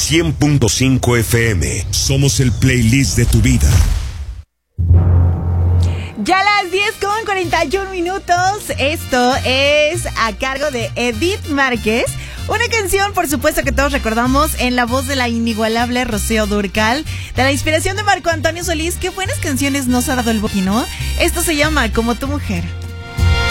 100.5 FM. Somos el playlist de tu vida. Ya a las 10:41. Esto es a cargo de Edith Márquez. Una canción, por supuesto, que todos recordamos en la voz de la inigualable Rocío Dúrcal, de la inspiración de Marco Antonio Solís. Qué buenas canciones nos ha dado el Boqui, ¿no? Esto se llama Como tu mujer.